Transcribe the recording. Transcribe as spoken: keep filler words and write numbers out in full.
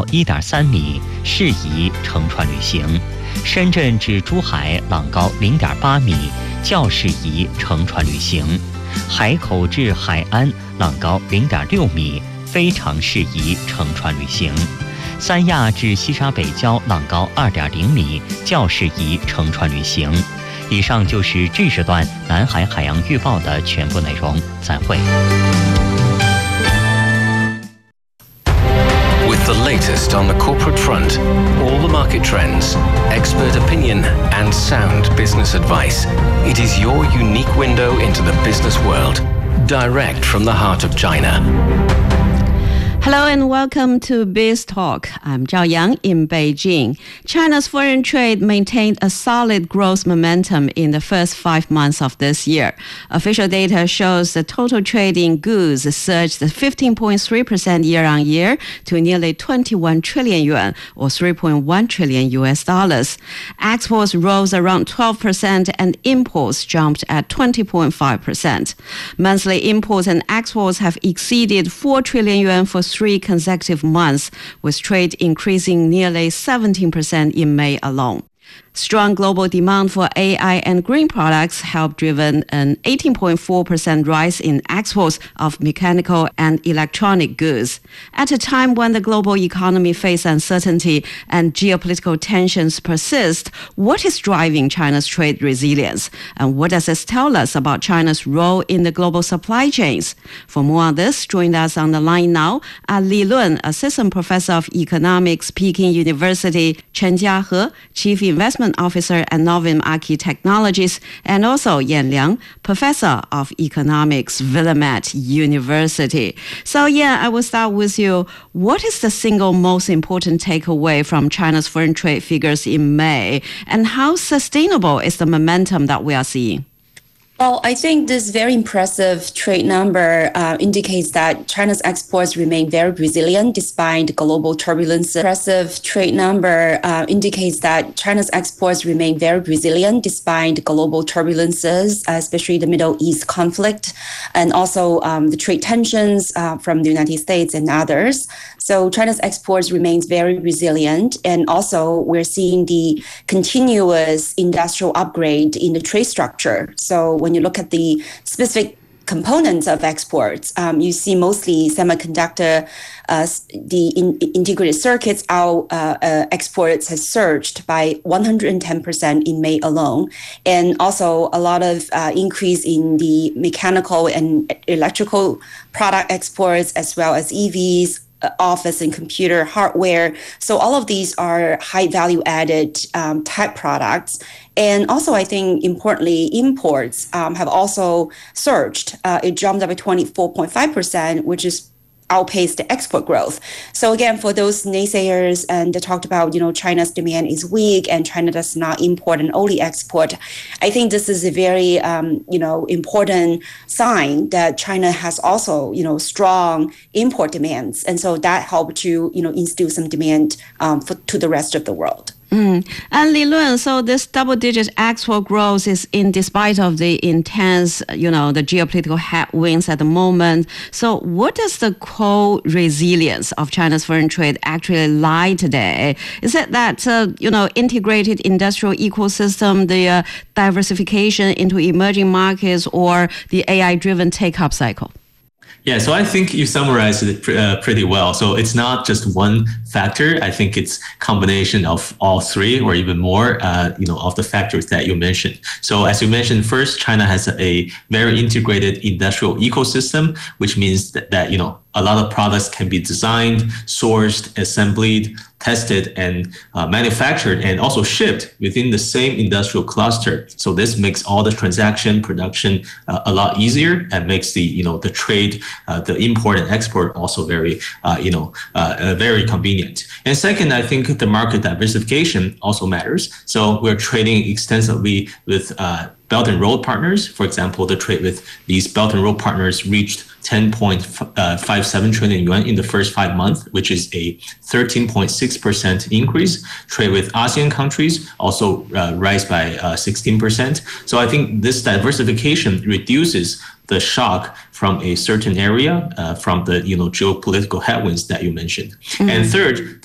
一点三米，适宜乘船旅行；深圳至珠海浪高零点八米，较适宜乘船旅行；海口至海安浪高零点六米，非常适宜乘船旅行；三亚至西沙北礁浪高二点零米，较适宜乘船旅行。以上就是这时段南海海洋预报的全部内容，再会。 With the latest on the corporate front, all the market trends, expert opinion, and sound business advice, it is your unique window into the business world, direct from the heart of China. Hello and welcome to Biz Talk. I'm Zhao Yang in Beijing. China's foreign trade maintained a solid growth momentum in the first five months of this year. Official data shows the total trade in goods surged fifteen point three percent year-on-year to nearly twenty-one trillion yuan, or three point one trillion U S dollars. Exports rose around twelve percent and imports jumped at twenty point five percent. Monthly imports and exports have exceeded four trillion yuan for three consecutive months, with trade increasing nearly seventeen percent in May alone. Strong global demand for A I and green products helped driven an eighteen point four percent rise in exports of mechanical and electronic goods. At a time when the global economy faces uncertainty and geopolitical tensions persist, what is driving China's trade resilience? And what does this tell us about China's role in the global supply chains? For more on this, join us on the line now are Li Lun, Assistant Professor of Economics, Peking University, Chen Jiahe, Chief Investment Officer at Novum Archi Technologies, and also Yan Liang, Professor of Economics, Willamette University. So, Yan, I will start with you. What is the single most important takeaway from China's foreign trade figures in May, and how sustainable is the momentum that we are seeing? Well, I think this very impressive trade number uh, indicates that China's exports remain very resilient despite global turbulence. Impressive trade number uh, indicates that China's exports remain very resilient despite global turbulences, uh, especially the Middle East conflict, and also um, the trade tensions uh, from the United States and others. So China's exports remains very resilient, and also we're seeing the continuous industrial upgrade in the trade structure. So when you look at the specific components of exports, um, you see mostly semiconductor, uh, the in, integrated circuits, our uh, uh, exports has surged by one hundred ten percent in May alone. And also a lot of uh, increase in the mechanical and electrical product exports, as well as E Vs, office and computer hardware. So all of these are high value added um, type products. And also, I think importantly, imports um, have also surged. Uh, it jumped up by twenty-four point five percent, which is outpaced the export growth. So again, for those naysayers and they talked about, you know, China's demand is weak and China does not import and only export, I think this is a very, um, you know, important sign that China has also, you know, strong import demands. And so that helped to, you know, instill some demand um, for, to the rest of the world. Mm. And Li Lun, so this double-digit export growth is in despite of the intense, you know, the geopolitical headwinds at the moment. So what does the core resilience of China's foreign trade actually lie today? Is it that, uh, you know, integrated industrial ecosystem, the uh, diversification into emerging markets, or the A I-driven take-up cycle? Yeah, so I think you summarized it uh, pretty well. So it's not just one factor. I think it's combination of all three or even more, uh, you know, of the factors that you mentioned. So as you mentioned, first, China has a very integrated industrial ecosystem, which means that, that you know, a lot of products can be designed, sourced, assembled, tested, and uh, manufactured, and also shipped within the same industrial cluster. So this makes all the transaction production uh, a lot easier, and makes the you know the trade, uh, the import and export also very uh, you know uh, uh, very convenient. And second, I think the market diversification also matters. So we're trading extensively with uh, Belt and Road partners. For example, the trade with these Belt and Road partners reached ten point five seven trillion yuan in the first five months, which is a thirteen point six percent increase. Trade with ASEAN countries also uh, rise by uh, sixteen percent. So I think this diversification reduces the shock from a certain area, uh, from the you know geopolitical headwinds that you mentioned. Mm-hmm. And third,